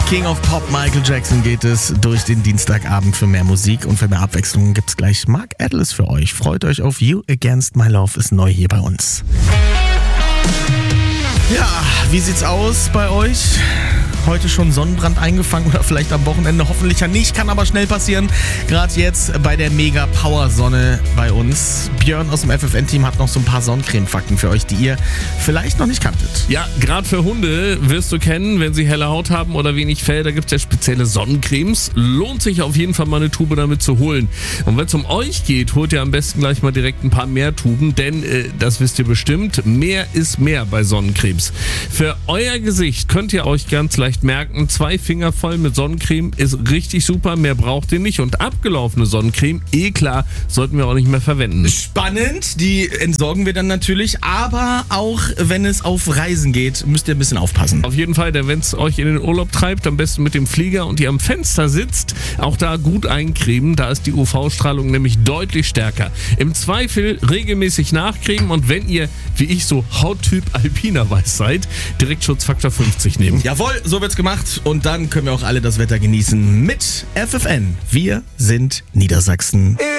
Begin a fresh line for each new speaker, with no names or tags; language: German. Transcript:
King of Pop, Michael Jackson, geht es durch den Dienstagabend. Für mehr Musik und für mehr Abwechslung gibt's gleich Mark Atlas für euch. Freut euch auf You Against My Love, ist neu hier bei uns. Ja, wie sieht's aus bei euch? Heute schon Sonnenbrand eingefangen oder vielleicht am Wochenende? Hoffentlich ja nicht, kann aber schnell passieren. Gerade jetzt bei der Mega-Power-Sonne bei uns. Björn aus dem FFN-Team hat noch so ein paar Sonnencreme-Fakten für euch, die ihr vielleicht noch nicht kanntet.
Ja, gerade für Hunde wirst du kennen, wenn sie helle Haut haben oder wenig Fell, da gibt es ja spezielle Sonnencremes. Lohnt sich auf jeden Fall mal eine Tube damit zu holen. Und wenn es um euch geht, holt ihr am besten gleich mal direkt ein paar mehr Tuben, denn das wisst ihr bestimmt, mehr ist mehr bei Sonnencremes. Für euer Gesicht könnt ihr euch ganz leicht merken, 2 Finger voll mit Sonnencreme ist richtig super, mehr braucht ihr nicht. Und abgelaufene Sonnencreme, klar, sollten wir auch nicht mehr verwenden.
Spannend, die entsorgen wir dann natürlich, aber auch wenn es auf Reisen geht, müsst ihr ein bisschen aufpassen.
Auf jeden Fall, denn wenn es euch in den Urlaub treibt, am besten mit dem Flieger und ihr am Fenster sitzt, auch da gut eincremen, da ist die UV-Strahlung nämlich deutlich stärker. Im Zweifel regelmäßig nachcremen und wenn ihr, wie ich, so Hauttyp alpiner Weiß seid, direkt Schutzfaktor 50 nehmen.
Jawohl, so wird's gemacht und dann können wir auch alle das Wetter genießen mit FFN. Wir sind Niedersachsen.